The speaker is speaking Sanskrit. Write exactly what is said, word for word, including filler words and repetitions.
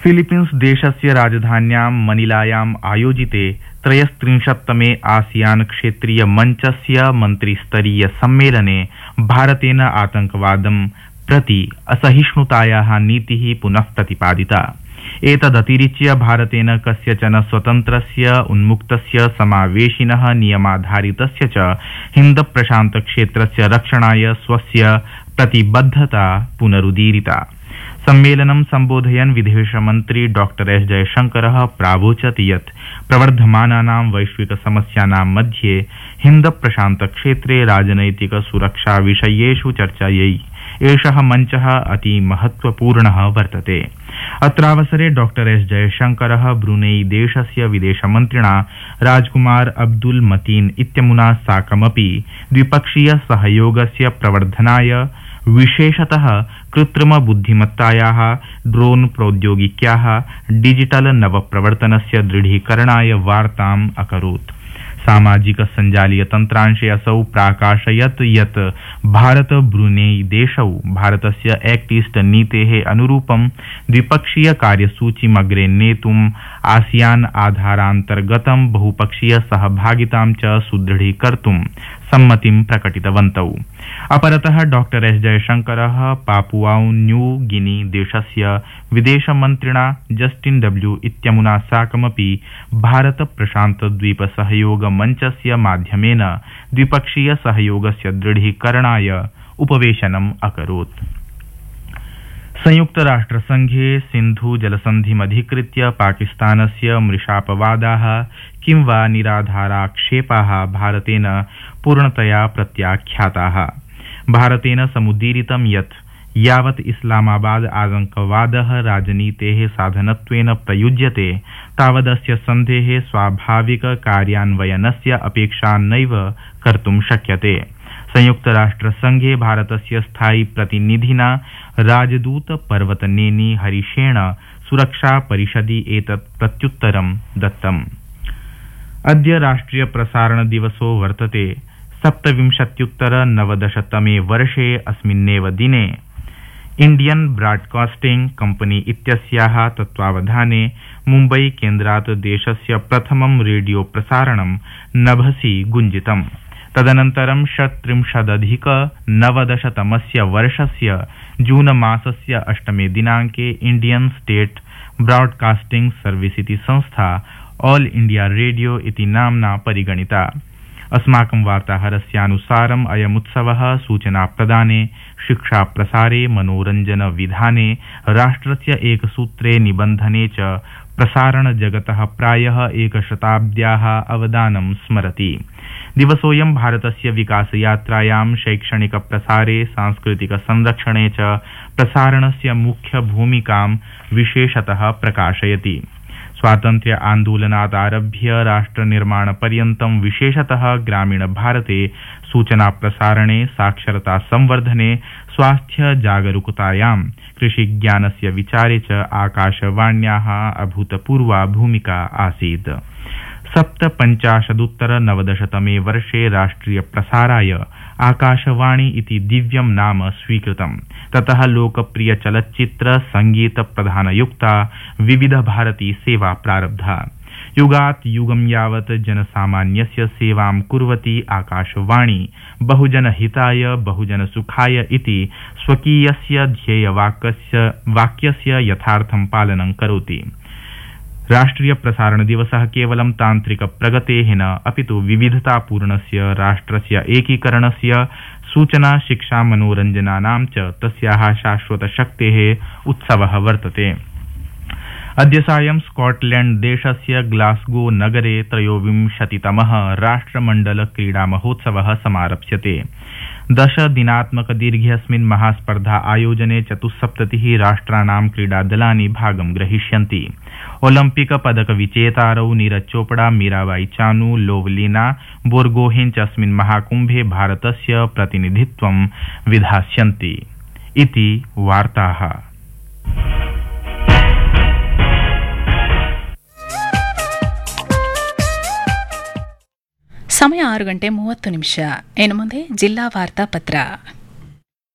फिलीपीन्स देशस्य राजधान्यां मनिलायाम् आयोजिते त्रयस्त्रिंशत्तमे आसियान क्षेत्रीय मञ्चस्य मन्त्रिस्तरीय सम्मेलने भारतेन आतंकवादं प्रति असहिष्णुतायाः नीतिः पुनः प्रतिपादिता। एतदतिरिच्य भारतेन कस्यचन स्वतन्त्रस्य उन्मुक्तस्य समावेशिनः नियमाधारितस्य च हिन्द प्रशान्त क्षेत्रस्य रक्षणाय स्वस्य प्रतिबद्धता पुनरुदीरिता। सम्मेलनं सम्बोधयन् विदेशमन्त्री डॉक्टर एस जयशंकरः प्रावोचत् यत् प्रवर्धमानानां वैश्विक समस्यानां मध्ये हिन्द प्रशान्त क्षेत्रे राजनैतिक सुरक्षा विषयेषु चर्चायै एषः मञ्चः अति महत्वपूर्णः वर्तते। अत्रावसरे डॉक्टर एस जयशंकरः ब्रुनेई देशस्य विदेशमन्त्रिणा राजकुमार अब्दुल मतीन इत्यमुना साकमपि द्विपक्षीय सहयोगस्य प्रवर्धनाय विशेषतः कृत्रिम बुद्धिमत्तायाः, ड्रोन प्रौद्योगिक्याः, डिजिटल नवप्रवर्तनस्य दृढीकरणाय वार्ताम् अकरोत्। सामाजिक संजालीय तन्त्रांशे असौ प्राकाशयत् यत् भारत ब्रुनेई देशौ भारतस्य एक्ट ईस्ट नीतेः अनुरूपं द्विपक्षीय कार्यसूचीम् अग्रे नेतुम् आसियान आधारान्तर्गतं बहुपक्षीय सहभागितां च सुदृढीकर्तुं सम्मतिं प्रकटितवन्तौ। अपरतः डॉक्टर एस जयशंकरः पापुआउ न्यू गिनी देशस्य विदेशमन्त्रिणा जस्टिन डब्ल्यू इत्यमुना साकमपि भारत प्रशान्त द्वीप सहयोग मञ्चस्य माध्यमेन द्विपक्षीय सहयोगस्य दृढीकरणाय उपवेशनम् अकरोत्। संयुक्त राष्ट्र संघे सिन्धु जलसन्धिमधिकृत्य पाकिस्तानस्य मृषापवादाः किं वा निराधाराक्षेपाः भारतेन पूर्णतया प्रत्याख्याताः। भारतेन समुदीरितं यत् यावत् इस्लामाबाद आतंकवादः राजनीतेः साधनत्वेन प्रयुज्यते तावदस्य सन्धेः स्वाभाविक कार्यान्वयनस्य अपेक्षा नैव कर्तुं शक्यते। संयुक्त राष्ट्र संघे भारतस्य स्थायी प्रतिनिधिना राजदूत पर्वतनेनी हरीशेण सुरक्षा परिषदि एतत् प्रत्युत्तरं दत्तम्। अद्य राष्ट्रिय प्रसारण दिवसो वर्तते। सप्तविंशत्युत्तर नवदशतमे वर्षे अस्मिन्नेव दिने इंडियन ब्रॉडकास्टिंग कंपनी इत्यस्याः तत्त्वावधाने मुम्बई केन्द्रात् देशस्य प्रथमं रेडियो प्रसारणं नभसि गुञ्जितम्। तदनन्तरं षट्त्रिंशदधिक नवदशतमस्य वर्षस्य जून मासस्य अष्टमे दिनाङ्के इंडियन स्टेट ब्रॉडकास्टिंग सर्विस इति संस्था ऑल इंडिया रेडियो इति नाम्ना परिगणिता। अस्माकं वार्ताहरस्यानुसारम् अयमुत्सवः सूचना प्रदाने, शिक्षा प्रसारे, मनोरंजन विधाने, राष्ट्रस्य एकसूत्रे निबन्धने च प्रसारण जगतः प्रायः एकशताब्द्याः अवदानं स्मरति। दिवसोऽयं भारतस्य विकासयात्रायां शैक्षणिक प्रसारे, सांस्कृतिक संरक्षणे च प्रसारणस्य मुख्य भूमिकां विशेषतः प्रकाशयति। स्वातन्त्र्य आन्दोलनात् आरभ्य राष्ट्र निर्माण पर्यन्तं विशेषतः ग्रामीण भारते सूचना प्रसारणे, साक्षरता संवर्धने, स्वास्थ्य जागरूकतायां, कृषि ज्ञानस्य विचारे च आकाशवाण्याः अभूतपूर्वा भूमिका आसीत्। सप्तपञ्चाशदुत्तर नवदशतमे वर्षे राष्ट्रिय प्रसाराय आकाशवाणी इति दिव्यं नाम स्वीकृतम्। ततः लोकप्रिय चलच्चित्र संगीत प्रधानयुक्ता विविध भारती सेवा प्रारब्धा। युगात् युगं यावत् जनसामान्यस्य सेवां कुर्वती आकाशवाणी बहुजन हिताय बहुजन सुखाय इति स्वकीयस्य ध्येयवाक्यस्य वाक्यस्य यथार्थं पालनं करोति। राष्ट्रिय प्रसारण दिवसः केवलं तान्त्रिक प्रगतेः न अपितु विविधतापूर्णस्य राष्ट्रस्य एकीकरणस्य, सूचना शिक्षा मनोरञ्जनानां च तस्याः शाश्वत शक्तेः उत्सवः वर्तते। अद्य सायं स्कॉटलैंड देशस्य ग्लासगो नगरे त्रयोविंशतितमः राष्ट्रमण्डल क्रीडा महोत्सवः समारप्स्यते। दश दिनात्मक दीर्घेऽस्मिन् महास्पर्धा आयोजने चतुस्सप्ततिः राष्ट्राणां क्रीडादलानि भागं ग्रहीष्यन्ति। ओलंपिक पदक विजेतारौ नीरज चोपड़ा, मीराबाई चानू, लोवलीना बोर्गोहेन च अस्मिन् महाकुम्भे भारतस्य प्रतिनिधित्वं विधास्यन्ति इति वार्ताः। ಸಮಯ ಆರು ಗಂಟೆ ಮೂವತ್ತು ನಿಮಿಷ. ಇನ್ನು ಮುಂದೆ ಜಿಲ್ಲಾ ವಾರ್ತಾ ಪತ್ರ.